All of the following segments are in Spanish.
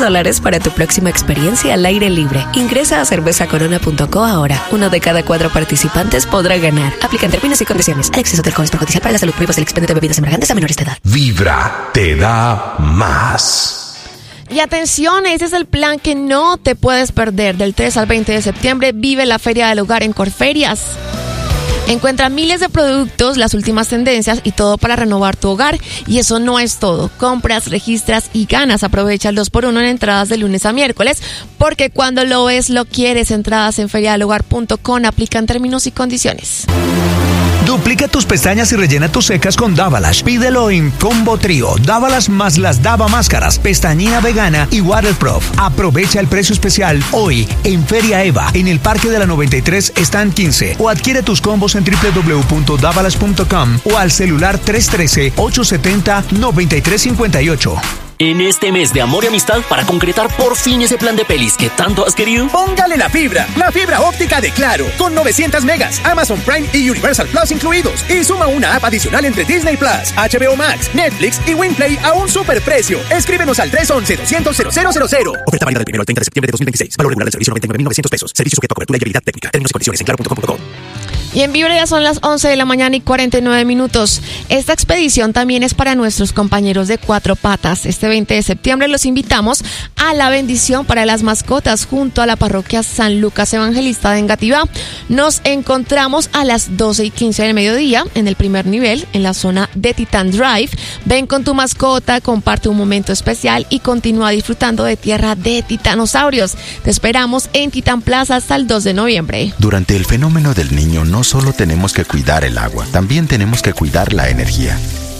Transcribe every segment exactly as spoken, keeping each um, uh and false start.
dólares para tu próxima experiencia al aire libre. Ingresa a cerveza corona punto co ahora. Uno de cada cuatro participantes podrá ganar. Aplican términos y condiciones. El exceso de alcohol es perjudicial para la salud. Prohíbas el expendio de bebidas embriagantes a menores de edad. Vibra te da más. Y atención, ese es el plan que no te puedes perder. Del tres al veinte de septiembre vive la Feria del Hogar en Corferias. Encuentra miles de productos, las últimas tendencias y todo para renovar tu hogar. Y eso no es todo. Compras, registras y ganas. Aprovecha el dos por uno en entradas de lunes a miércoles, porque cuando lo ves, lo quieres. Entradas en feria del hogar punto com. Aplican términos y condiciones. Duplica tus pestañas y rellena tus secas con Davalash. Pídelo en Combo Trío. Davalash más las Dava Máscaras, pestañina vegana y waterproof. Aprovecha el precio especial hoy en Feria Eva, en el Parque de la noventa y tres, Stand quince. O adquiere tus combos en doble u doble u doble u punto davalash punto com o al celular tres uno tres, ocho siete cero, nueve tres cinco ocho. En este mes de amor y amistad, para concretar por fin ese plan de pelis que tanto has querido, póngale la fibra, la fibra óptica de Claro, con novecientos megas, Amazon Prime y Universal Plus incluidos. Y suma una app adicional entre Disney Plus, H B O Max, Netflix y Winplay a un superprecio. Escríbenos al tres once, doscientos, cero cero cero cero. Oferta válida del primero al treinta de septiembre de dos mil veintiséis. Valor regular del servicio noventa y nueve mil novecientos pesos. Servicio sujeto a cobertura y habilidad técnica. Términos y condiciones en claro punto com punto co. Y en Vibra ya son las once de la mañana y cuarenta y nueve minutos. Esta expedición también es para nuestros compañeros de Cuatro Patas. Este veinte de septiembre los invitamos a la bendición para las mascotas junto a la parroquia San Lucas Evangelista de Engativá. Nos encontramos a las doce y quince del mediodía en el primer nivel, en la zona de Titan Drive. Ven con tu mascota, comparte un momento especial y continúa disfrutando de tierra de titanosaurios. Te esperamos en Titan Plaza hasta el dos de noviembre. Durante el fenómeno del niño no solo tenemos que cuidar el agua, también tenemos que cuidar la energía.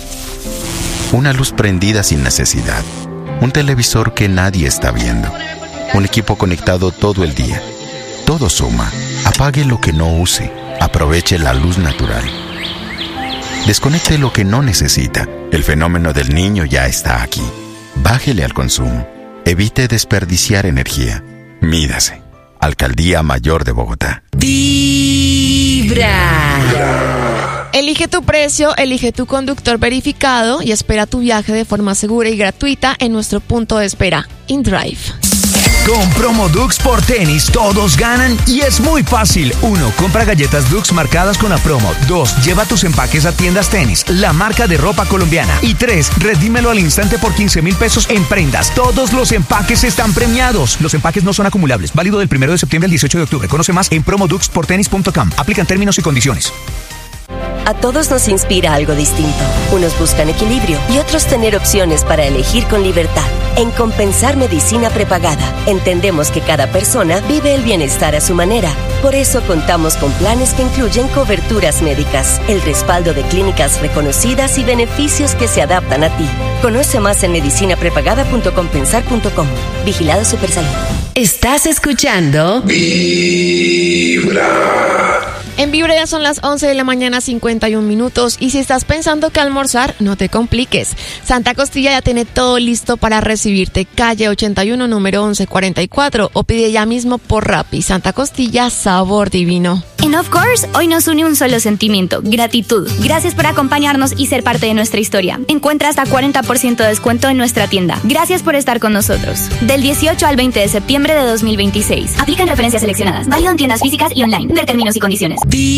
Una luz prendida sin necesidad. Un televisor que nadie está viendo. Un equipo conectado todo el día. Todo suma. Apague lo que no use. Aproveche la luz natural. Desconecte lo que no necesita. El fenómeno del niño ya está aquí. Bájele al consumo. Evite desperdiciar energía. Mídase. Alcaldía Mayor de Bogotá. Vibra. Elige tu precio, elige tu conductor verificado y espera tu viaje de forma segura y gratuita en nuestro punto de espera, InDrive. Con promo Dux por tenis, todos ganan y es muy fácil. uno. Compra galletas Dux marcadas con la promo. dos. Lleva tus empaques a Tiendas Tenis, la marca de ropa colombiana. Y tres. Redímelo al instante por quince mil pesos en prendas. Todos los empaques están premiados. Los empaques no son acumulables. Válido del primero de septiembre al dieciocho de octubre. Conoce más en promo dux por tenis punto com. Aplican términos y condiciones. A todos nos inspira algo distinto. Unos buscan equilibrio y otros tener opciones para elegir con libertad. En Compensar Medicina Prepagada, entendemos que cada persona vive el bienestar a su manera. Por eso contamos con planes que incluyen coberturas médicas, el respaldo de clínicas reconocidas y beneficios que se adaptan a ti. Conoce más en medicina prepagada punto compensar punto com. Vigilado Supersalud. Estás escuchando Vibra. En Vibra ya son las once de la mañana, cincuenta y un minutos. Y si estás pensando que almorzar, no te compliques. Santa Costilla ya tiene todo listo para recibirte. Calle ochenta y uno, número once cuarenta y cuatro. O pide ya mismo por Rappi. Santa Costilla, sabor divino. En Of Course, hoy nos une un solo sentimiento: gratitud. Gracias por acompañarnos y ser parte de nuestra historia. Encuentra hasta cuarenta por ciento de descuento en nuestra tienda. Gracias por estar con nosotros. Del dieciocho al veinte de septiembre de dos mil veintiséis. Aplican referencias seleccionadas. Válido en tiendas físicas y online. Ver términos y condiciones.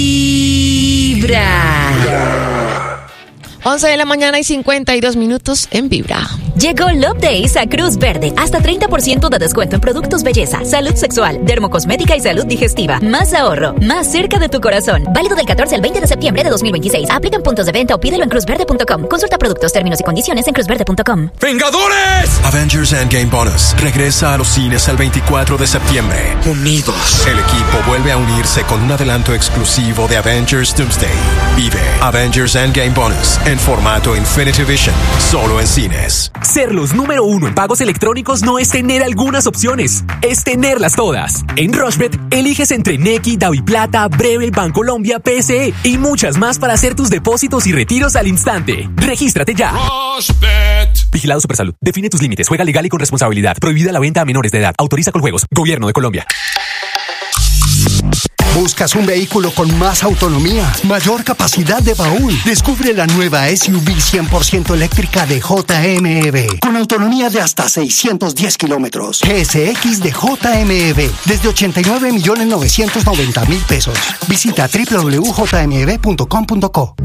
Vibra. once de la mañana y cincuenta y dos minutos en Vibra. Llegó Love Days a Cruz Verde. Hasta treinta por ciento de descuento en productos belleza, salud sexual, dermocosmética y salud digestiva. Más ahorro, más cerca de tu corazón. Válido del catorce al veinte de septiembre de dos mil veintiséis. Aplican puntos de venta o pídelo en cruz verde punto com. Consulta productos, términos y condiciones en cruz verde punto com. ¡Vengadores! Avengers Endgame Bonus regresa a los cines el veinticuatro de septiembre. Unidos. El equipo vuelve a unirse con un adelanto exclusivo de Avengers Doomsday. Vive Avengers Endgame Bonus en formato Infinity Vision, solo en cines. Ser los número uno en pagos electrónicos no es tener algunas opciones, es tenerlas todas. En Rushbet, eliges entre Nequi, DaviPlata, Breve, Bancolombia, P S E y muchas más para hacer tus depósitos y retiros al instante. ¡Regístrate ya! Rushbet. Vigilado Supersalud. Define tus límites. Juega legal y con responsabilidad. Prohibida la venta a menores de edad. Autoriza con juegos. Gobierno de Colombia. ¿Buscas un vehículo con más autonomía, mayor capacidad de baúl? Descubre la nueva S U V cien por ciento eléctrica de J M E con autonomía de hasta seiscientos diez kilómetros. G S X de J M E desde ochenta y nueve millones novecientos noventa mil pesos. Visita doble u doble u doble u punto j m e v punto com punto co.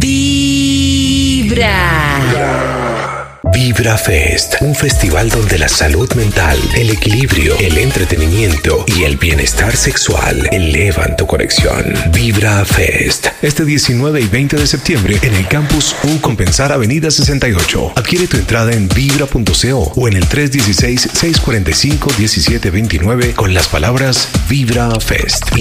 Vibra. Vibra Fest, un festival donde la salud mental, el equilibrio, el entretenimiento y el bienestar sexual elevan tu conexión. Vibra Fest, este diecinueve y veinte de septiembre en el Campus U Compensar Avenida sesenta y ocho. Adquiere tu entrada en vibra punto co o en el tres uno seis, seis cuatro cinco, uno siete dos nueve con las palabras Vibra Fest.